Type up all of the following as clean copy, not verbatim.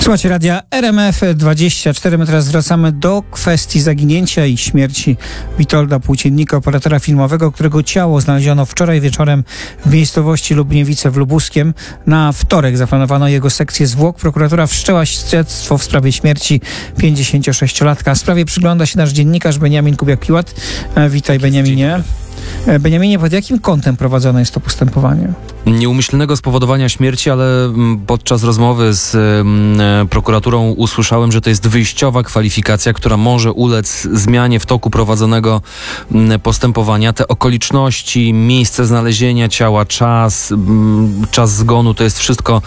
Słuchajcie radia RMF24. My teraz wracamy do kwestii zaginięcia i śmierci Witolda Płóciennika, operatora filmowego, którego ciało znaleziono wczoraj wieczorem w miejscowości Lubniewice w Lubuskiem. Na wtorek zaplanowano jego sekcję zwłok. Prokuratura wszczęła śledztwo w sprawie śmierci 56-latka. Sprawie przygląda się nasz dziennikarz Beniamin Kubiak-Piłat. Witaj, Beniaminie. Beniaminie, pod jakim kątem prowadzone jest to postępowanie? Nieumyślnego spowodowania śmierci, ale podczas rozmowy z prokuraturą usłyszałem, że to jest wyjściowa kwalifikacja, która może ulec zmianie w toku prowadzonego postępowania. Te okoliczności, miejsce znalezienia ciała, czas zgonu, to jest wszystko,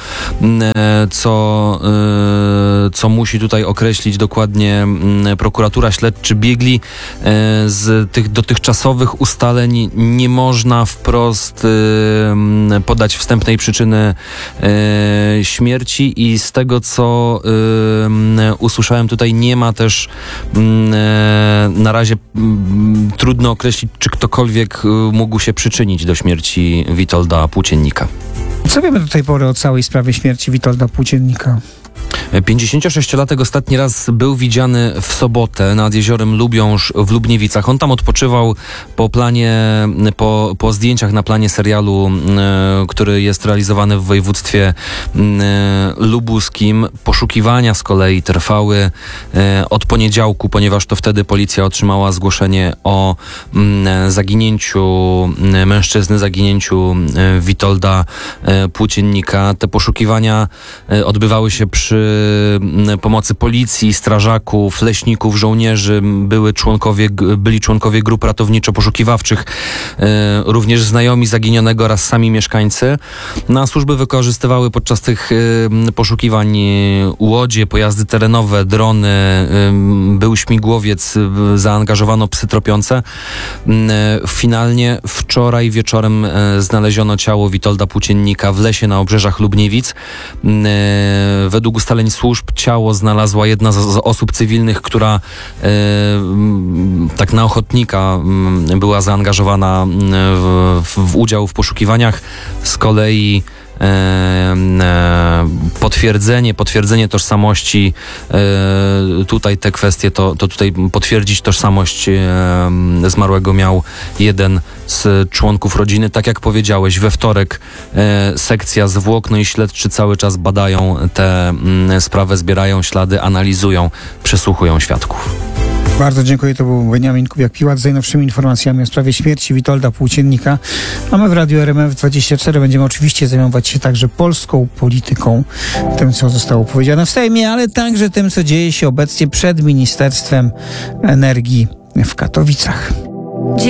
co musi tutaj określić dokładnie prokuratura, śledczy biegli. Z tych dotychczasowych ustaleń nie można wprost podać wstępnej przyczyny śmierci i z tego, co usłyszałem tutaj, nie ma też na razie trudno określić, czy ktokolwiek mógł się przyczynić do śmierci Witolda Płóciennika. Co wiemy do tej pory o całej sprawie śmierci Witolda Płóciennika? 56-latek ostatni raz był widziany w sobotę nad jeziorem Lubiąż w Lubniewicach. On tam odpoczywał po zdjęciach na planie serialu, który jest realizowany w województwie lubuskim. Poszukiwania z kolei trwały od poniedziałku, ponieważ to wtedy policja otrzymała zgłoszenie o zaginięciu mężczyzny, zaginięciu Witolda Płóciennika. Te poszukiwania odbywały się przy pomocy policji, strażaków, leśników, żołnierzy. Byli członkowie grup ratowniczo-poszukiwawczych, również znajomi zaginionego oraz sami mieszkańcy. Służby wykorzystywały podczas tych poszukiwań łodzie, pojazdy terenowe, drony, był śmigłowiec, zaangażowano psy tropiące. Finalnie wczoraj wieczorem znaleziono ciało Witolda Płóciennika w lesie na obrzeżach Lubniewic. Według ustaleń służb ciało znalazła jedna z osób cywilnych, która tak na ochotnika była zaangażowana w udział w poszukiwaniach. Z kolei potwierdzenie tożsamości, tutaj te kwestie, to tutaj potwierdzić tożsamość zmarłego miał jeden z członków rodziny. Tak jak powiedziałeś, we wtorek sekcja zwłok, i śledczy cały czas badają tę sprawę, zbierają ślady, analizują, przesłuchują świadków. Bardzo dziękuję. To był Beniamin Kubiak-Piłat z najnowszymi informacjami o sprawie śmierci Witolda Płóciennika. A my w Radiu RMF24 będziemy oczywiście zajmować się także polską polityką, tym, co zostało powiedziane w Sejmie, ale także tym, co dzieje się obecnie przed Ministerstwem Energii w Katowicach.